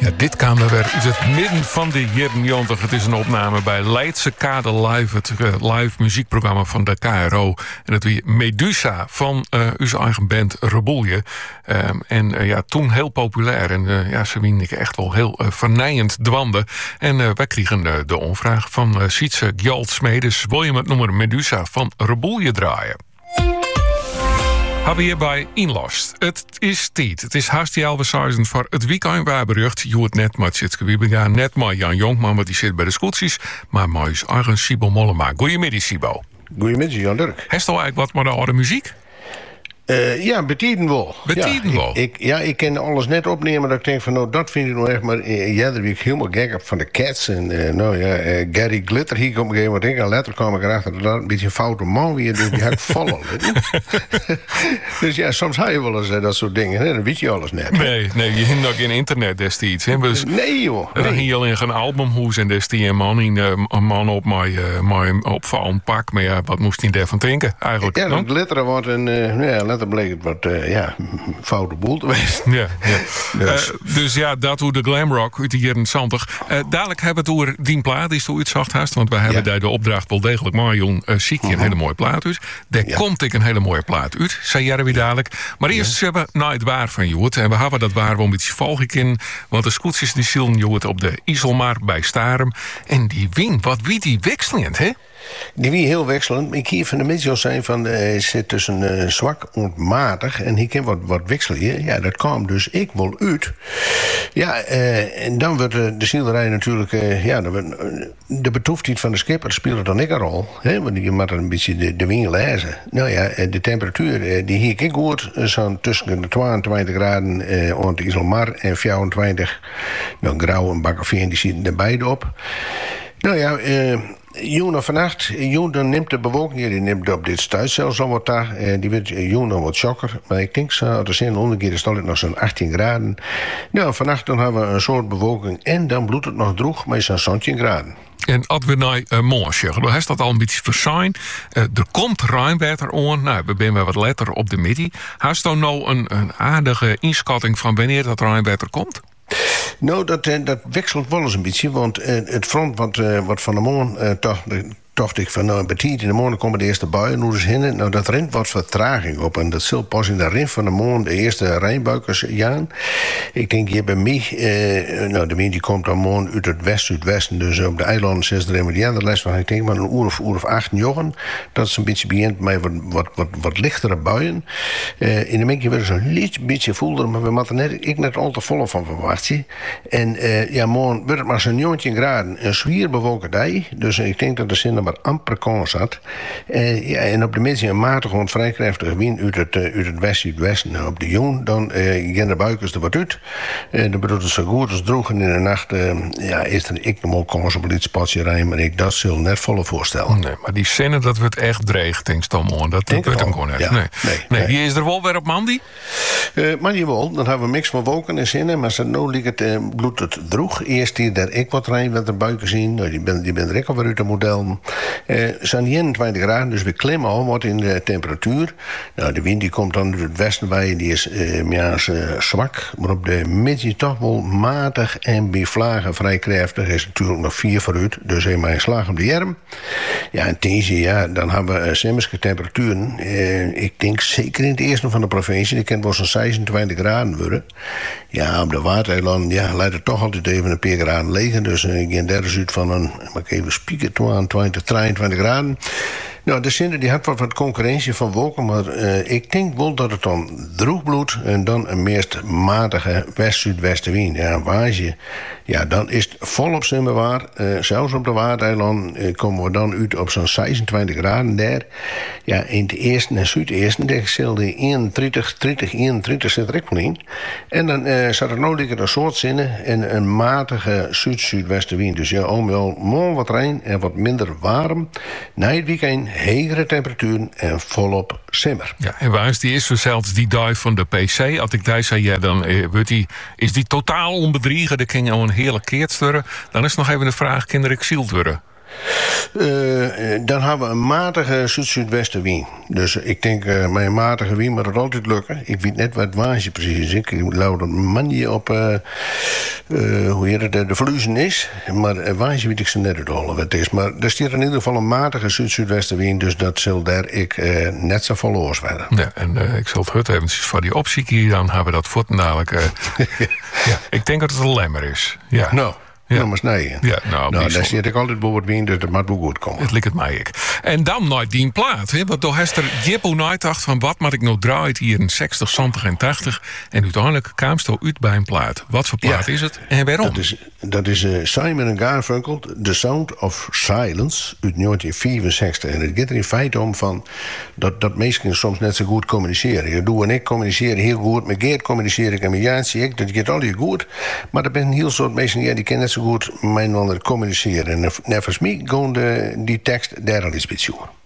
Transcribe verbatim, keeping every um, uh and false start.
Ja, dit kwam er weer uit het midden van de jaren negentig. Het is een opname bij Leidse Kade Live, het uh, live muziekprogramma van de K R O. En dat wie Medusa van uh, onze eigen band Rebelje. Um, en uh, ja, toen heel populair. En uh, ja, ze wien ik echt wel heel uh, vernijend dwanden. En uh, wij kregen uh, de onvraag van uh, Sietse Gjalt Smedes. Wil je met nummer Medusa van Rebelje draaien? Hebben we hierbij inlast. Het is tijd. Het is haast die halve seizoen voor het weekend waarberucht. Je het net met zit. We gaan net met Jan Jonkman, want die zit bij de scootjes. Maar maar is eigen Sibo Mollema. Goedemiddag, Sibo. Goedemiddag, Jan Dirk. Heeft al eigenlijk wat met de oude muziek? Uh, ja, betieden wel. Betieden ja, wel? Ik, ik, ja, ik kan alles net opnemen dat ik denk van, nou, dat vind ik nou echt, maar uh, ja, daar ben ik helemaal gek op van de Cats. En uh, nou ja, uh, Gary Glitter hier op een gegeven moment, en later kwam ik erachter dat dat een beetje een foute man weer, dus die had ik vallen. Dus ja, soms had je wel eens uh, dat soort dingen, hè? Dan weet je alles net. Nee, nee, je hebt nog geen internet destijds. Hè? Dus, nee, joh. Dan Nee. ging je alleen een albumhoes en destijds een man, in, uh, een man op mijn uh, opvallend pak. Maar ja, wat moest hij daarvan denken eigenlijk? Ja, dat no? glitteren wordt een, uh, ja, later bleek het wat, uh, ja, foute boel te wezen. Ja, ja. Dus. Uh, dus ja, dat hoe de glamrock uit de jaren zeventig. Uh, dadelijk hebben we het over die plaat, die zo iets zacht haast. Want wij hebben Ja. daar de opdracht wel degelijk maar jong, uh, ziek je een Mhm. hele mooie plaat uit. Daar Ja. komt ik een hele mooie plaat uit, zei jij weer dadelijk. Maar eerst hebben we nou het waar van Joet. En we hebben dat waar wel een beetje volgend in. Want de scootjes die zullen Joet op de Iselmar bij Starum. En die win, wat wie die wisselend, hè? Die wie heel wisselend. Ik hier van de mensen zijn van uh, zit tussen uh, zwak en matig en hier kan wat, wat wisselen. Ja, dat kwam dus ik wel uit. Ja, uh, en dan wordt uh, de zielerij natuurlijk, uh, ja, dan wordt, uh, de betoefdheid van de skipper speelde dan ik een rol. Hè? Want je moet een beetje de, de wind lezen. Nou ja, de temperatuur, uh, die hier ik goed, uh, zo'n tussen de tweeëntwintig graden uh, aan de Iselmar en vierentwintig. Dan grauw en bakkerveen, die zitten er beide op. Nou ja, uh, Joen vannacht, Joen dan neemt de bewolking hier, die neemt op dit stuit zelfs al wat daar. Eh, die wordt Joen dan wat chokker. Maar ik denk zo, er zijn honderd keer stal het nog zo'n achttien graden. Nou, vannacht dan hebben we een soort bewolking en dan bloedt het nog droeg met zo'n zeventien graden. En als we naar uh, morgen zeggen, dan heeft dat al een beetje verzijn. Uh, er komt ruimwater aan. Nou, we zijn wel wat later op de middag. Heeft dan nou een, een aardige inschatting van wanneer dat ruimwater komt? Nou, dat, dat wisselt wel eens een beetje. Want uh, het front wat, uh, wat van de morgen uh, toch... De, dacht ik van, nou, Petit, in de morgen komen de eerste buien, hoe eens heen. Nou, dat rent wat vertraging op. En dat zal pas in de rin van de morgen de eerste rijnbuikers jaan. Ik denk hier bij mij, eh, nou, de wind die komt dan morgen uit het west-zuidwesten. Dus op de eilanden zes er helemaal die andere les van. Ik denk maar een uur of, uur of acht joggen. Dat is een beetje begint met wat, wat, wat, wat lichtere buien. Uh, in de middel weer zo'n licht beetje voelder, maar we moeten net, ik net al te volle van verwachten. En uh, ja, morgen wordt het maar zo'n negentien graden. Een zwier bewolken dag. Dus ik denk dat de zin maar amper kans had. Uh, ja, en op de mensen een matige en vrij krachtige wind uit het, uh, uit het west-zuidwesten. Nou, op de jong, dan uh, gaan de buikers er wat uit. Uh, dan bedoelt het zo goed als droog. En in de nacht uh, ja, is er ik nog wel kans op een spatje rijden, maar ik dat zal net volle voorstellen. Nee, maar die zinnen, dat wordt echt dreig, denk ik man. Dat, dat wordt hem gewoon echt. Ja, nee. Nee, nee, nee. die is er wel weer op Mandy. Uh, maar jawel, dan hebben we mix van wolken en zinnen. Maar ze nou ligt het uh, bloedt het droeg. Eerst hier daar ik wat rijden, wat de buiken zien. Nou, die ben, die ben er ik alweer uit de model. Uh, zijn eenentwintig graden, dus we klimmen al wat in de temperatuur. Nou, de wind die komt dan uit het westen bij, die is uh, ja, uh, zwak. Maar op de midden toch wel matig en bij vlagen vrij krachtig. Is natuurlijk nog vier vooruit, dus helemaal een slag op de jerm. Ja, en deze, ja, dan hebben we uh, semmiske temperaturen. Uh, ik denk zeker in het eerste van de provincie, die kan wel zo'n zesentwintig graden worden. Ja, op de Waardeiland, ja, leidt het toch altijd even een paar graden liggen. Dus uh, ik ga derde zuid van een, mag ik even spieken, tweeëntwintig, drieëntwintig graden. Nou, de zinnen die had wat, wat concurrentie van wolken, maar uh, ik denk wel dat het dan droog bloedt en dan een meest matige west-zuidwestenwind. Ja, waasje. Ja, dan is het volop simmerwaar. Uh, zelfs op de Waardeiland uh, komen we dan uit op zo'n zesentwintig graden daar. Ja, in de eerste en zuideerste, daar zal die eenentwintig, dertig, eenentwintig zit er ook wel in. En dan uh, zat er nou een soort zinnen en een matige zuid-zuidwestenwind. Dus ja, om wel mooi wat rein en wat minder warm. Na het weekend hegere temperaturen en volop simmer. Ja, en waar is die is zelfs die dive van de P C? Als ik daar zei, ja, dan eh, wordt die, is die totaal onbedriegen. Dat ging al een hele keert sturen. Dan is nog even de vraag, kan er ik zield worden? Uh, dan hebben we een matige zuid-zuidwestenwind. Dus ik denk, uh, met een matige wind moet het altijd lukken. Ik weet net wat waasje precies is. Ik laat een manje op, uh, Uh, hoe heet het, de, de verluzen is. Maar uh, waar weet ik ze net het al wat het is. Maar er staat in ieder geval een matige zuid-zuidwestenwind. Dus dat zal daar ik uh, net zo vol los werden. Ja, en uh, ik zal het hut eventjes voor die optie hier. Dan hebben we dat voor dadelijk. Uh, ja, ik denk dat het een lemmer is. Ja. Nou. Ja. Nou, maar snijden. Ja, nou, nou daar zit ik altijd boven het wind, dus dat moet wel goed komen. Het lijkt het mij ik. En dan nooit die plaat. Hè? Want door Hester Jippo nooit dacht van wat moet ik nou draaien hier in zestig, zeventig en tachtig. En uiteindelijk kwam ze uit bij een plaat. Wat voor plaat ja, is het en waarom? Dat is, dat is uh, Simon en Garfunkel, The Sound of Silence uit negentien vierenzestig. En het gaat er in feite om van dat, dat mensen soms net zo goed communiceren. Je doe en ik communiceren heel goed. Met Geert communiceer ik en met Jaan zie ik. Dat gaat altijd goed. Maar er zijn een heel soort mensen ja, die kennen net zo goed met een ander communiceren. En volgens mij gaan die tekst daar al eens beetje over.